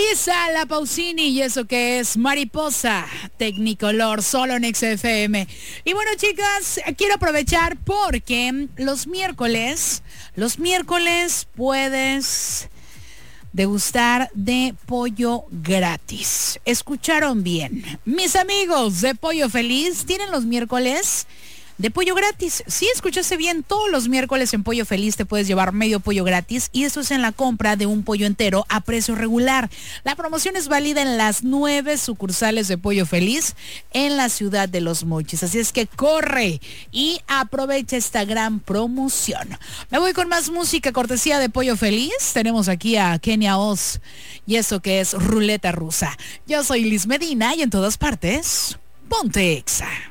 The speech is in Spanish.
Ahí está la Pausini y eso que es Mariposa Tecnicolor, solo en XFM. Y bueno, chicas, quiero aprovechar porque los miércoles puedes degustar de pollo gratis. ¿Escucharon bien? Mis amigos de Pollo Feliz tienen los miércoles de pollo gratis. Sí, escuchaste bien, todos los miércoles en Pollo Feliz te puedes llevar medio pollo gratis y eso es en la compra de un pollo entero a precio regular. La promoción es válida en las 9 sucursales de Pollo Feliz en la ciudad de Los Mochis. Así es que corre y aprovecha esta gran promoción. Me voy con más música cortesía de Pollo Feliz. Tenemos aquí a Kenia Oz y eso que es Ruleta Rusa. Yo soy Liz Medina y en todas partes, ponte Exa.